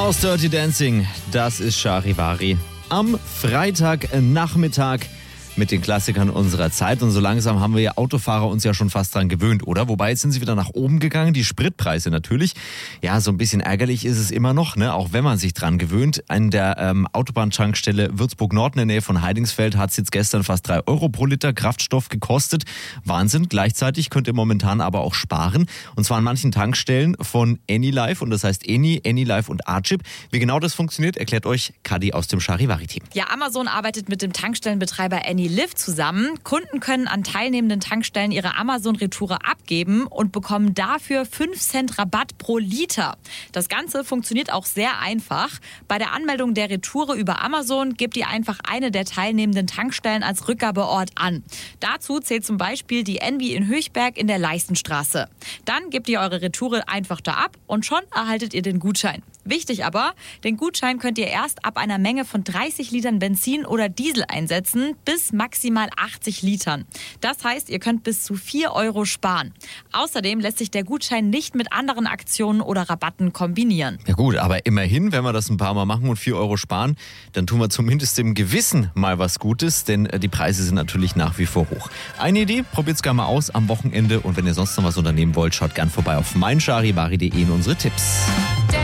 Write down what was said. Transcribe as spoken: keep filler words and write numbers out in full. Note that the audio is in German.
Aus Dirty Dancing, das ist Charivari. Am Freitagnachmittag mit den Klassikern unserer Zeit. Und so langsam haben wir ja Autofahrer uns ja schon fast dran gewöhnt, oder? Wobei, jetzt sind sie wieder nach oben gegangen, die Spritpreise natürlich. Ja, so ein bisschen ärgerlich ist es immer noch, ne? Auch wenn man sich dran gewöhnt. An der ähm, Autobahntankstelle Würzburg-Nord in der Nähe von Heidingsfeld hat es jetzt gestern fast drei Euro pro Liter Kraftstoff gekostet. Wahnsinn. Gleichzeitig könnt ihr momentan aber auch sparen. Und zwar an manchen Tankstellen von Anylife. Und das heißt Eni, Anylife und Archip. Wie genau das funktioniert, erklärt euch Kadi aus dem Charivari-Team. Ja, Amazon arbeitet mit dem Tankstellenbetreiber Anylife zusammen. Kunden können an teilnehmenden Tankstellen ihre Amazon-Retoure abgeben und bekommen dafür fünf Cent Rabatt pro Liter. Das Ganze funktioniert auch sehr einfach. Bei der Anmeldung der Retoure über Amazon gebt ihr einfach eine der teilnehmenden Tankstellen als Rückgabeort an. Dazu zählt zum Beispiel die Envy in Höchberg in der Leistenstraße. Dann gebt ihr eure Retoure einfach da ab und schon erhaltet ihr den Gutschein. Wichtig aber, den Gutschein könnt ihr erst ab einer Menge von dreißig Litern Benzin oder Diesel einsetzen, bis maximal achtzig Litern. Das heißt, ihr könnt bis zu vier Euro sparen. Außerdem lässt sich der Gutschein nicht mit anderen Aktionen oder Rabatten kombinieren. Ja gut, aber immerhin, wenn wir das ein paar Mal machen und vier Euro sparen, dann tun wir zumindest dem Gewissen mal was Gutes, denn die Preise sind natürlich nach wie vor hoch. Eine Idee, probiert's gerne mal aus am Wochenende und wenn ihr sonst noch was unternehmen wollt, schaut gern vorbei auf mein charivari punkt de in unsere Tipps.